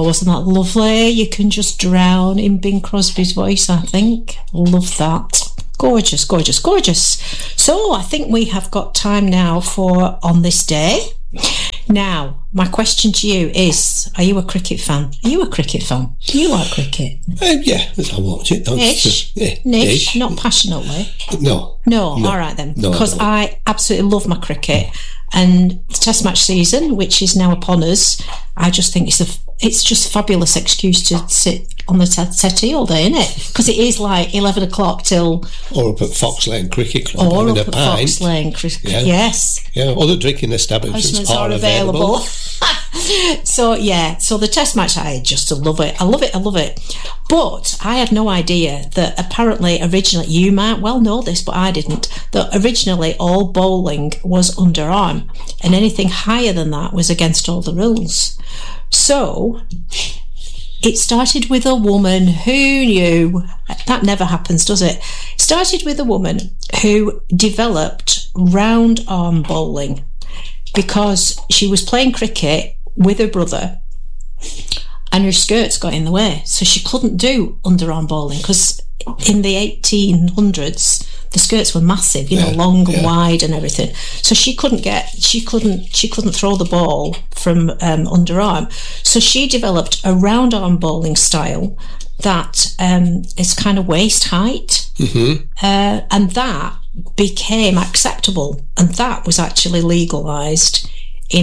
wasn't that lovely? You can just drown in Bing Crosby's voice, I think. Love that. Gorgeous, gorgeous, gorgeous. So I think we have got time now for On This Day. Now, my question to you is, are you a cricket fan? Are you a cricket fan? Do you like cricket? Yeah, I watch it. Ish? Yeah, Niche? Not passionately? No, all right then. No, because I absolutely love my cricket. And the Test match season, which is now upon us, I just think it's just a fabulous excuse to sit on the settee all day, isn't it? Because it is like 11 o'clock till... Or up at Fox Lane Cricket Club. Or up at Fox Lane Cricket Club, yes. Yeah, other drinking establishments are available. So the Test match, I just love it. I love it. But I had no idea that apparently originally, you might well know this, but I didn't, that originally all bowling was underarm, and anything higher than that was against all the rules. So it started with a woman who knew, that never happens, does it? It started with a woman who developed round arm bowling because she was playing cricket with her brother and her skirts got in the way, so she couldn't do underarm bowling, because in the 1800s the skirts were massive, long and wide and everything, so she couldn't throw the ball from underarm. So she developed a round arm bowling style that is kind of waist height, and that became acceptable, and that was actually legalised in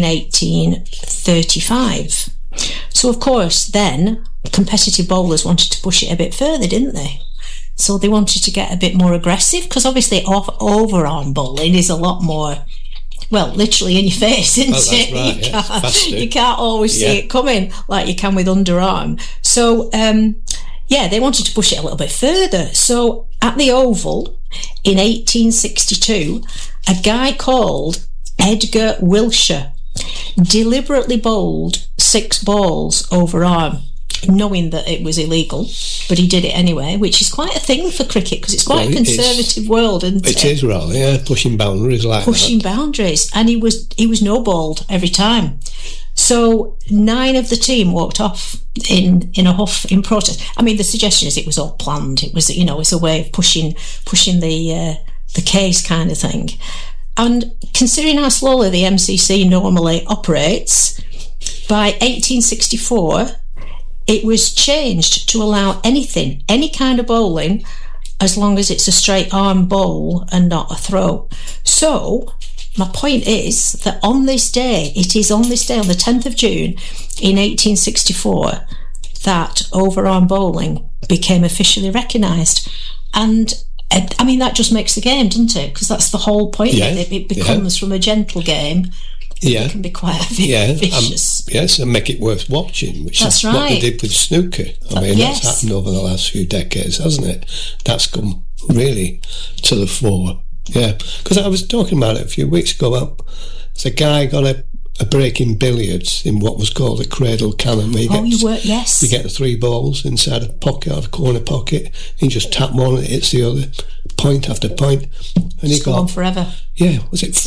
1835. So of course then competitive bowlers wanted to push it a bit further, didn't they? So they wanted to get a bit more aggressive, because obviously overarm bowling is a lot more, well, literally in your face, isn't it? Right, you can't always see it coming like you can with underarm. So they wanted to push it a little bit further. So at the Oval in 1862, a guy called Edgar Wilshire deliberately bowled 6 balls overarm, knowing that it was illegal, but he did it anyway, which is quite a thing for cricket, because it's quite a conservative world, isn't it? It is, really, pushing boundaries boundaries, and he was no balled every time. So 9 of the team walked off in a huff in protest. I mean, the suggestion is it was all planned. It was, it's a way of pushing the case kind of thing. And considering how slowly the MCC normally operates, by 1864 it was changed to allow anything, any kind of bowling, as long as it's a straight arm bowl and not a throw. So my point is that on this day, on the 10th of June in 1864, that overarm bowling became officially recognised. And I mean, that just makes the game, doesn't it? Because that's the whole point of it. It becomes from a gentle game. It can be quite vicious. Yes, and make it worth watching, which that's is right. what they did with snooker. That's happened over the last few decades, hasn't it? That's come really to the fore. Yeah, because I was talking about it a few weeks ago. There's a guy got a break in billiards in what was called a cradle cannon. You get the 3 balls inside a pocket, or a corner pocket, and you just tap one and it hits the other, point after point. And he got on forever. Yeah, was it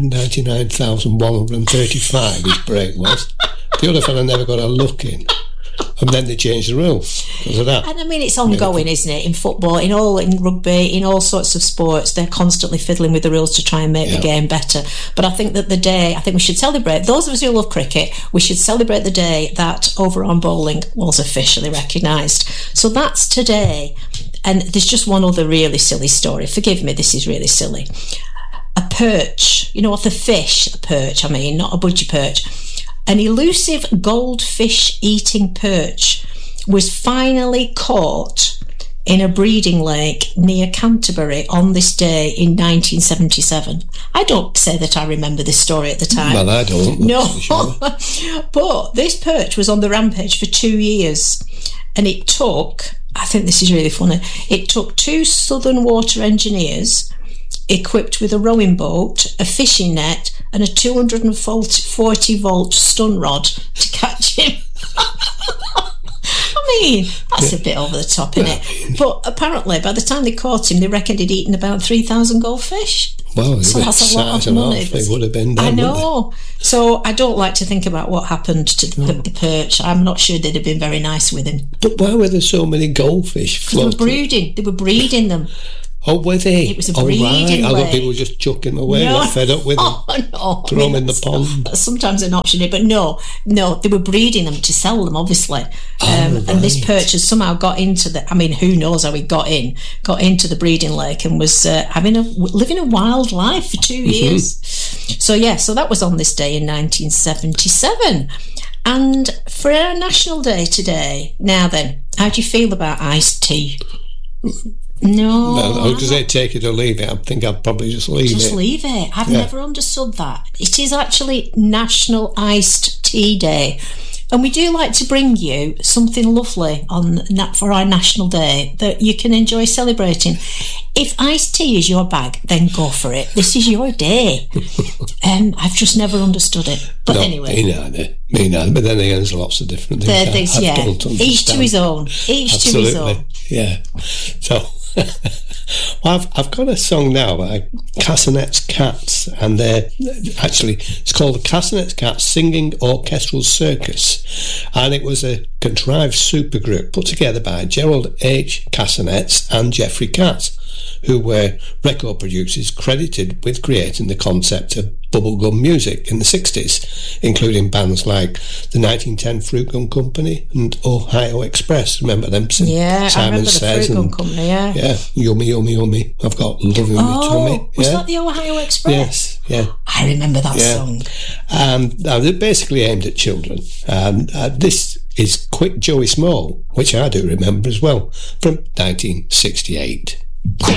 499,135 his break was. The other fella never got a look in. And then they changed the rules because of that. And I mean, it's ongoing, isn't it? In football, in rugby, in all sorts of sports, they're constantly fiddling with the rules to try and make the game better. But I think that we should celebrate, those of us who love cricket, we should celebrate the day that overarm bowling was officially recognised. So that's today. And there's just one other really silly story. Forgive me, this is really silly. A perch, the fish, a perch, not a budgie perch. An elusive goldfish-eating perch was finally caught in a breeding lake near Canterbury on this day in 1977. I don't say that I remember this story at the time. Well, I don't. No. Sure. But this perch was on the rampage for 2 years, and it took, I think this is really funny, it took 2 Southern Water engineers equipped with a rowing boat, a fishing net, and a 240-volt stun rod to catch him. I mean, that's a bit over the top, isn't it? But apparently, by the time they caught him, they reckoned he'd eaten about 3,000 goldfish. Wow, so that's a lot of money. They would have been done, I know. So I don't like to think about what happened to the perch. I'm not sure they'd have been very nice with him. But why were there so many goldfish floating? They were breeding them. Oh, were they? It was a breeding lake. I thought people were just chucking them away. They're fed up with them. No. Throw them in the pond. That's sometimes an option, but no, they were breeding them to sell them, obviously. And this perch has somehow got into who knows how he got into the breeding lake and was living a wild life for 2 years. So that was on this day in 1977. And for our National Day today, now then, how do you feel about iced tea? No. How does it take it or leave it? I think I'd probably just leave it. Just leave it. I've never understood that. It is actually National Iced Tea Day. And we do like to bring you something lovely for our National Day that you can enjoy celebrating. If iced tea is your bag, then go for it. This is your day. I've just never understood it. But anyway. Me neither. But then again, there's lots of different things. I don't understand. Each to his own. Absolutely. Yeah. So... well, I've got a song now by Castanets Cats, and it's called the Castanets Cats Singing Orchestral Circus, and it was a contrived supergroup put together by Gerald H. Castanets and Jeffrey Katz, who were record producers credited with creating the concept of bubblegum music in the 60s, including bands like the 1910 Fruit Gum Company and Ohio Express. Remember them? Yeah, Simon I remember Says the Fruit Gum Company, yeah. Yeah, Yummy, Yummy, Yummy. I've got love in my tummy. Was that the Ohio Express? Yes, yeah. I remember that song. And they're basically aimed at children. And this is Quick Joey Small, which I do remember as well, from 1968.